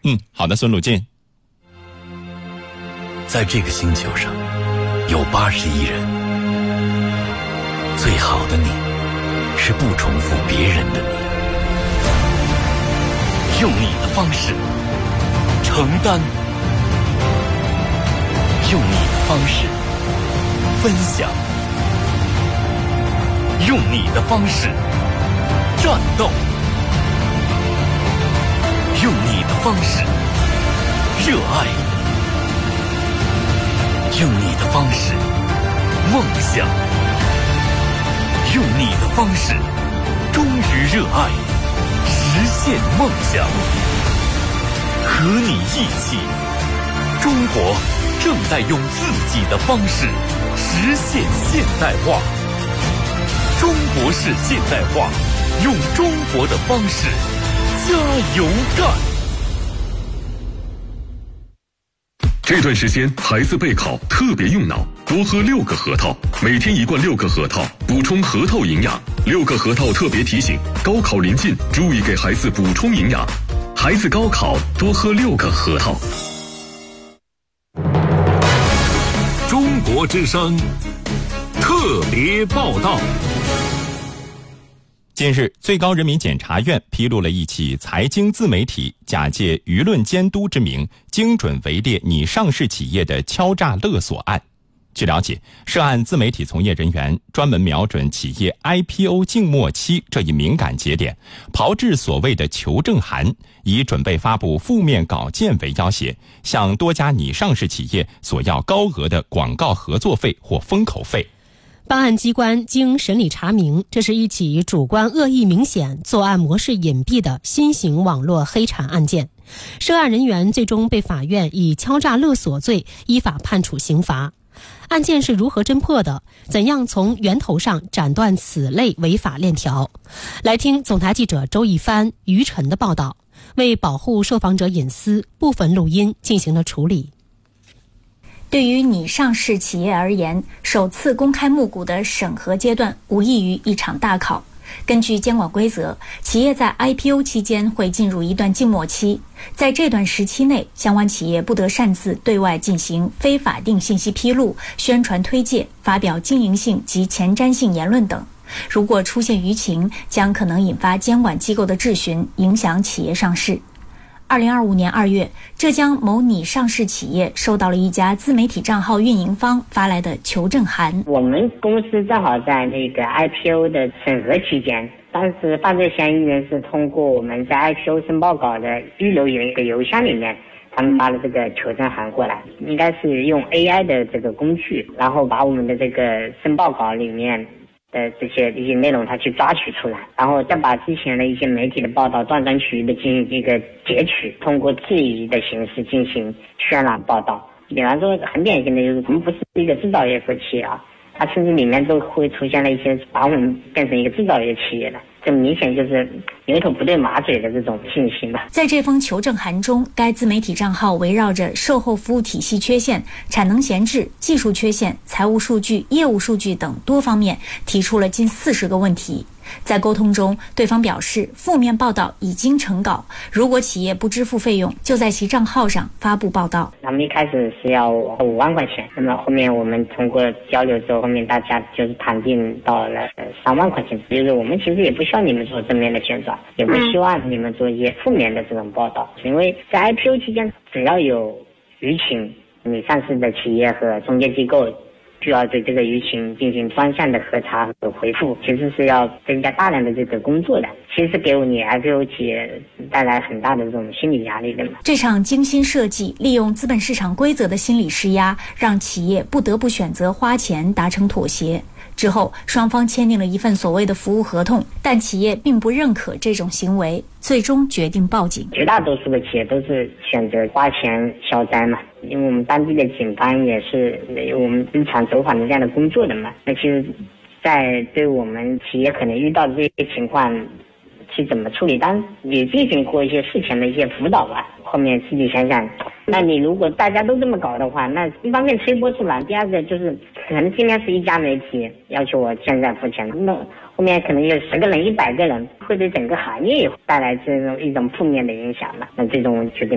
好的，孙鲁进。 在这个星球上有80亿人，最好的你是不重复别人的你，用你的方式承担，用你的方式分享，用你的方式战斗，用你的方式热爱，用你的方式梦想，用你的方式忠于热爱，实现梦想。和你一起，中国正在用自己的方式实现现代化。中国式现代化，用中国的方式加油干。 这段时间孩子备考特别用脑，多喝6个核桃，每天1罐6个核桃，补充核桃营养。6个核桃特别提醒：高考临近，注意给孩子补充营养。孩子高考多喝6个核桃。 中国之声特别报道。 近日，最高人民检察院披露了一起财经自媒体假借舆论监督之名，精准围猎拟上市企业的敲诈勒索案。据了解，涉案自媒体从业人员专门瞄准企业 IPO 静默期这一敏感节点，炮制所谓的求证函，以准备发布负面稿件为要挟，向多家拟上市企业索要高额的广告合作费或封口费。 办案机关经审理查明，这是一起主观恶意明显、作案模式隐蔽的新型网络黑产案件。涉案人员最终被法院以敲诈勒索罪依法判处刑罚。案件是如何侦破的？怎样从源头上斩断此类违法链条？来听总台记者周一帆、于晨的报道。为保护受访者隐私，部分录音进行了处理。 对于拟上市企业而言，首次公开募股的审核阶段无异于一场大考。根据监管规则，企业在 IPO 期间会进入一段静默期，在这段时期内，相关企业不得擅自对外进行非法定信息披露、宣传推介、发表经营性及前瞻性言论等。如果出现舆情，将可能引发监管机构的质询，影响企业上市。2025年2月，浙江某拟上市企业收到了一家自媒体账号运营方发来的求证函。 我们公司正好在那个 IPO 的审核期间，当时犯罪嫌疑人是通过我们在 IPO 申报稿的预留有一个邮箱里面，他们发了这个求证函过来，应该是用 AI 的这个工具，然后把我们的这个申报稿里面的一些内容它去抓取出来，然后再把之前的一些媒体的报道断章取义的进行一个截取，通过质疑的形式进行渲染报道。比方说很典型的就是我们不是一个制造业国企啊，它甚至里面都会出现了一些把我们变成一个制造业企业的，这明显就是牛头不对马嘴的这种信息嘛。 在这封求证函中，该自媒体账号围绕着售后服务体系缺陷、产能闲置、技术缺陷、财务数据、业务数据等多方面提出了近40个问题。在沟通中，对方表示负面报道已经成稿，如果企业不支付费用，就在其账号上发布报道。 他们一开始是要5万块钱，那么后面我们通过交流之后，后面大家就是谈定到了3万块钱。就是我们其实也不需要你们做正面的宣传，也不希望你们做一些负面的这种报道，因为在 IPO 期间，只要有舆情，你上市的企业和中介机构需要对这个舆情进行专项的核查和回复，其实是要增加大量的这个工作的，其实给你 IPO 企业带来很大的这种心理压力的嘛。 这场精心设计、利用资本市场规则的心理施压，让企业不得不选择花钱达成妥协。之后，双方签订了一份所谓的服务合同，但企业并不认可这种行为，最终决定报警。 绝大多数的企业都是选择花钱消灾嘛，因为我们当地的警方也是我们日常走访的这样的工作的嘛。那其实，在对我们企业可能遇到的这些情况去怎么处理，当然也进行过一些事前的一些辅导吧。后面自己想想，那你如果大家都这么搞的话，那一方面推波助澜，第二个就是可能今天是一家媒体要求我现在付钱，那后面可能有10个人、100个人，会对整个行业带来这种一种负面的影响了。那这种决定